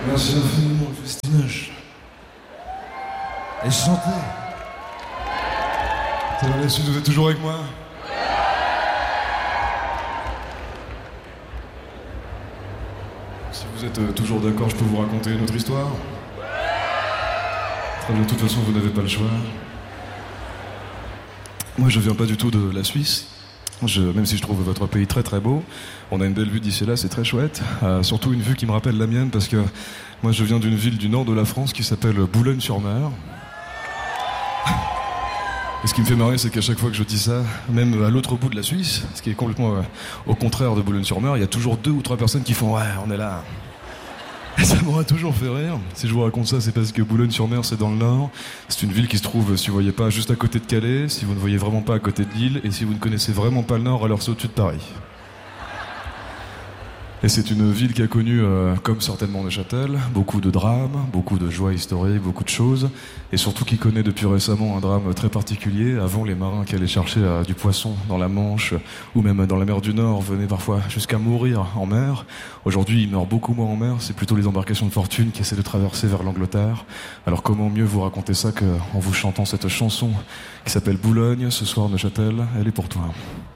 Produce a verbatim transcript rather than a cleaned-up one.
Merci infiniment, le festinage. Et chantez. Ça va la suite, vous êtes toujours avec moi? Si vous êtes euh, toujours d'accord, je peux vous raconter une autre histoire? Très bien, de toute façon, vous n'avez pas le choix. Moi, je viens pas du tout de la Suisse. Je, même si je trouve votre pays très très beau, on a une belle vue d'ici là, c'est très chouette. Euh, surtout une vue qui me rappelle la mienne, parce que moi je viens d'une ville du nord de la France qui s'appelle Boulogne-sur-Mer. Et ce qui me fait marrer, c'est qu'à chaque fois que je dis ça, même à l'autre bout de la Suisse, ce qui est complètement euh, au contraire de Boulogne-sur-Mer, il y a toujours deux ou trois personnes qui font « ouais, on est là ». Et ça m'aura toujours fait rire. Si je vous raconte ça, c'est parce que Boulogne-sur-Mer, c'est dans le nord. C'est une ville qui se trouve, si vous voyez pas, juste à côté de Calais, si vous ne voyez vraiment pas à côté de Lille, et si vous ne connaissez vraiment pas le nord, alors c'est au-dessus de Paris. Et c'est une ville qui a connu, euh, comme certainement Neuchâtel, beaucoup de drames, beaucoup de joies historiques, beaucoup de choses, et surtout qui connaît depuis récemment un drame très particulier. Avant, les marins qui allaient chercher euh, du poisson dans la Manche, ou même dans la mer du Nord, venaient parfois jusqu'à mourir en mer. Aujourd'hui, ils meurent beaucoup moins en mer, c'est plutôt les embarcations de fortune qui essaient de traverser vers l'Angleterre. Alors comment mieux vous raconter ça qu'en vous chantant cette chanson qui s'appelle Boulogne? Ce soir, Neuchâtel, elle est pour toi.